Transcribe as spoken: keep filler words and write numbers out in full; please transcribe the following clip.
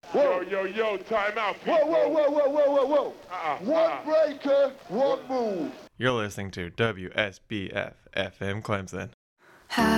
Whoa. Yo, yo, yo, time out, people. Whoa, whoa, whoa, whoa, whoa, whoa, whoa. Uh-uh, One uh-uh. breaker, one move. You're listening to W S B F F M Clemson. How